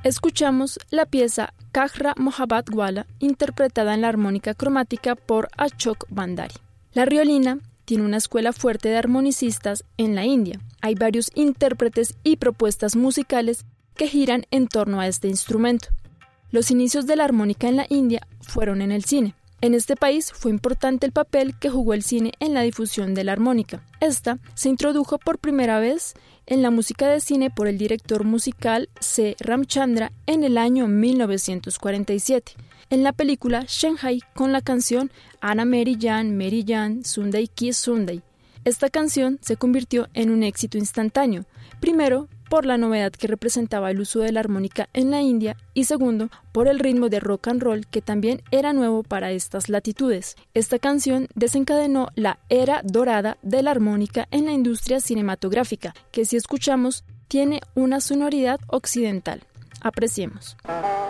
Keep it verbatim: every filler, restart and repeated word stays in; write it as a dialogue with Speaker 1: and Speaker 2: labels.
Speaker 1: Escuchamos la pieza Kajra Mohabbat Wala, interpretada en la armónica cromática por Ashok Bandari. La riolina tiene una escuela fuerte de armonicistas en la India. Hay varios intérpretes y propuestas musicales que giran en torno a este instrumento. Los inicios de la armónica en la India fueron en el cine. En este país fue importante el papel que jugó el cine en la difusión de la armónica. Esta se introdujo por primera vez en la música de cine por el director musical C. Ramchandra en el año mil novecientos cuarenta y siete, en la película Shanghai con la canción Ana Meri Jan, Meri Jan, Sunday Ki Sunday. Esta canción se convirtió en un éxito instantáneo, primero por la novedad que representaba el uso de la armónica en la India y segundo, por el ritmo de rock and roll que también era nuevo para estas latitudes. Esta canción desencadenó la era dorada de la armónica en la industria cinematográfica, que si escuchamos tiene una sonoridad occidental. Apreciemos.